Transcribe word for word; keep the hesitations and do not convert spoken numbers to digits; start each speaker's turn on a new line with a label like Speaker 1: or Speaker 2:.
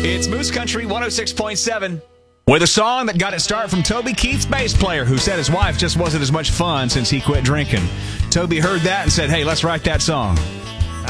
Speaker 1: It's Moose Country one oh six point seven. With a song that got its start from Toby Keith's bass player, who said his wife just wasn't as much fun since he quit drinking. Toby heard that and said, hey, let's write that song.